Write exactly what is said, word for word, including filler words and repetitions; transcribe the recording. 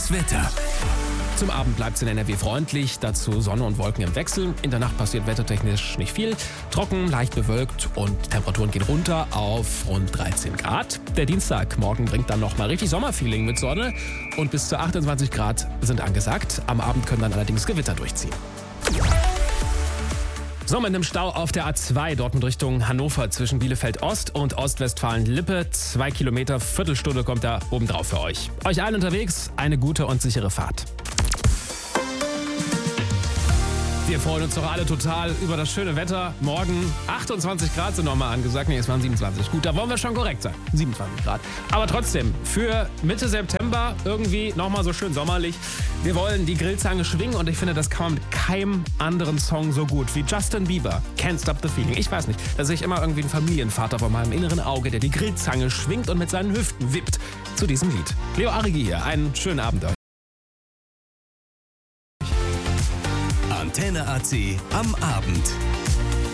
Das Wetter. Zum Abend bleibt es in N R W freundlich, dazu Sonne und Wolken im Wechsel. In der Nacht passiert wettertechnisch nicht viel. Trocken, leicht bewölkt und Temperaturen gehen runter auf rund dreizehn Grad. Der Dienstag morgen bringt dann nochmal richtig Sommerfeeling mit Sonne und bis zu achtundzwanzig Grad sind angesagt. Am Abend können dann allerdings Gewitter durchziehen. So, mit einem Stau auf der A zwei, Dortmund Richtung Hannover zwischen Bielefeld Ost und Ostwestfalen-Lippe. Zwei Kilometer, Viertelstunde kommt da obendrauf für euch. Euch allen unterwegs eine gute und sichere Fahrt. Wir freuen uns doch alle total über das schöne Wetter. Morgen achtundzwanzig Grad sind nochmal angesagt. Nee, es waren siebenundzwanzig. Gut, da wollen wir schon korrekt sein. siebenundzwanzig Grad. Aber trotzdem, für Mitte September irgendwie nochmal so schön sommerlich. Wir wollen die Grillzange schwingen und ich finde, das kann man mit keinem anderen Song so gut wie Justin Bieber. Can't Stop the Feeling. Ich weiß nicht, da sehe ich immer irgendwie einen Familienvater vor meinem inneren Auge, der die Grillzange schwingt und mit seinen Hüften wippt zu diesem Lied. Leo Arrigi hier. Einen schönen Abend euch. Antenne A C am Abend.